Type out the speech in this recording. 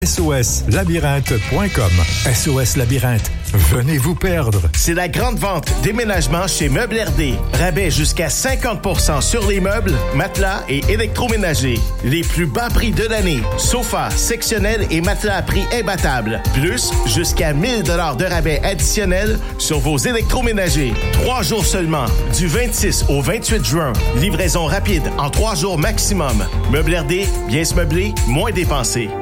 SOSlabyrinthe.com. SOS Labyrinthe, venez vous perdre. C'est la grande vente déménagement chez Meubles RD. Rabais jusqu'à 50% sur les meubles, matelas et électroménagers. Les plus bas prix de l'année. Sofas, sectionnels et matelas à prix imbattable. Plus, jusqu'à 1000 $ de rabais additionnels sur vos électroménagers. 3 jours seulement, du 26 au 28 juin. Livraison rapide en 3 jours maximum. Meubles RD, bien se meubler, moins dépenser.